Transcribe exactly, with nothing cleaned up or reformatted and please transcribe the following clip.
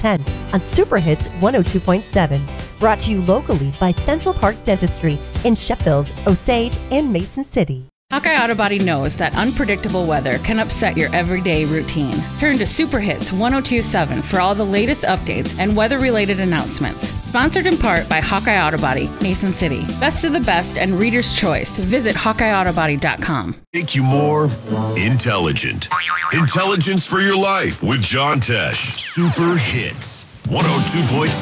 ten on Super Hits one oh two point seven. Brought to you locally by Central Park Dentistry in Sheffield, Osage, and Mason City. Hawkeye Auto Body knows that unpredictable weather can upset your everyday routine. Turn to Super Hits one oh two point seven for all the latest updates and weather-related announcements. Sponsored in part by Hawkeye Auto Body, Mason City. Best of the best and reader's choice. Visit hawkeye auto body dot com. Make you more intelligent. Intelligence for your life with John Tesh. Super Hits one oh two point seven.